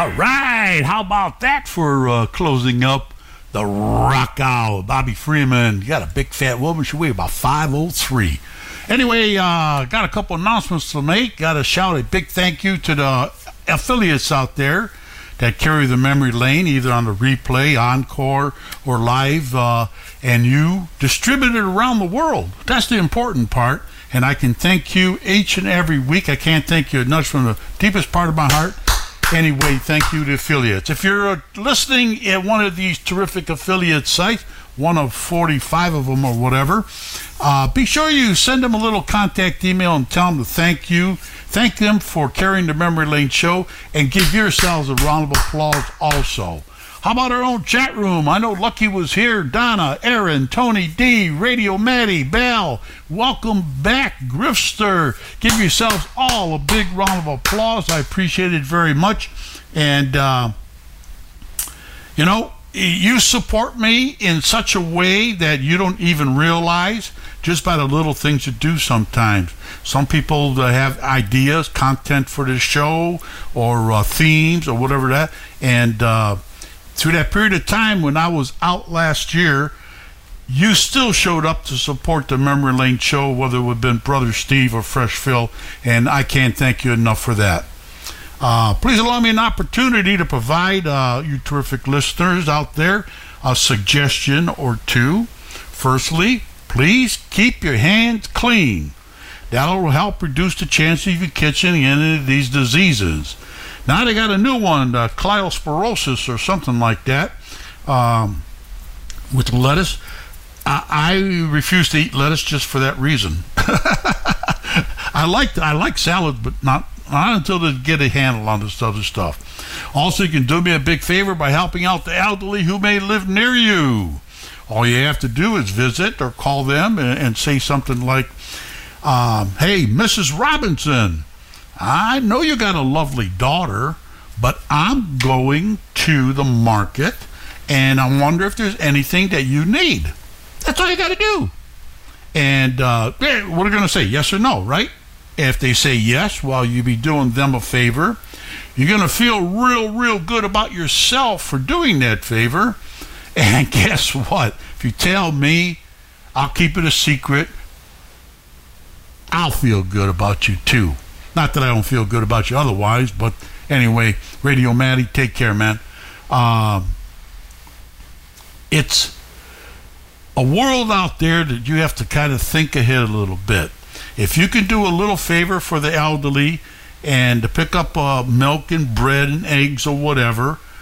All right, how about that for closing up the Rock Hour? Bobby Freeman, you got a big fat woman, she weigh about 503. Anyway, got a couple announcements to make. Got to shout a big thank you to the affiliates out there that carry the memory lane, either on the replay, encore, or live, and you distribute it around the world. That's the important part, and I can thank you each and every week. I can't thank you enough from the deepest part of my heart. Anyway, thank you to affiliates. If you're listening at one of these terrific affiliate sites, one of 45 of them or whatever, be sure you send them a little contact email and tell them to thank you. Thank them for carrying the Memory Lane show, and give yourselves a round of applause also. How about our own chat room? I know Lucky was here. Donna, Aaron, Tony D, Radio Maddie, Bell. Welcome back, Grifster. Give yourselves all a big round of applause. I appreciate it very much. And, you support me in such a way that you don't even realize just by the little things you do sometimes. Some people have ideas, content for the show, or themes, or whatever that. And through that period of time when I was out last year, you still showed up to support the Memory Lane show, whether it would have been Brother Steve or Fresh Phil, and I can't thank you enough for that. Please allow me an opportunity to provide you terrific listeners out there a suggestion or two. Firstly, please keep your hands clean. That'll help reduce the chance of you catching any of these diseases. Now they got a new one, Cliosporosis or something like that, with lettuce. I refuse to eat lettuce just for that reason. I like salad, but not until they get a handle on this other stuff. Also, you can do me a big favor by helping out the elderly who may live near you. All you have to do is visit or call them and say something like, hey, Mrs. Robinson, I know you got a lovely daughter, but I'm going to the market, and I wonder if there's anything that you need. That's all you got to do. And what are you going to say, yes or no, right? If they say yes, well, you be doing them a favor. You're going to feel real good about yourself for doing that favor. And guess what? If you tell me, I'll keep it a secret. I'll feel good about you, too. Not that I don't feel good about you otherwise, but anyway, Radio Maddie, take care, man. It's a world out there that you have to kind of think ahead a little bit. If you can do a little favor for the elderly and to pick up milk and bread and eggs or whatever,